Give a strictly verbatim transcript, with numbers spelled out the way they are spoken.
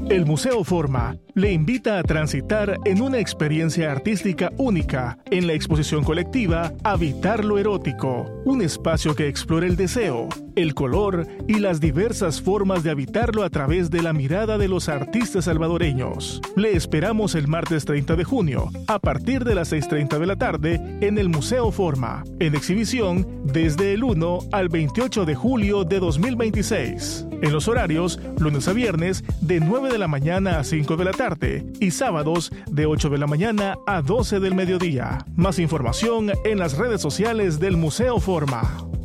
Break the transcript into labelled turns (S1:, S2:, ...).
S1: El Museo Forma le invita a transitar en una experiencia artística única en la exposición colectiva Habitar lo Erótico, un espacio que explora el deseo, el color y las diversas formas de habitarlo a través de la mirada de los artistas salvadoreños. Le esperamos el martes treinta de junio, a partir de las seis y media de la tarde, en el Museo Forma, en exhibición desde el uno al veintiocho de julio de dos mil veintiséis. En los horarios, lunes a viernes, de nueve de la mañana a cinco de la tarde y sábados de ocho de la mañana a doce del mediodía. Más información en las redes sociales del Museo Forma.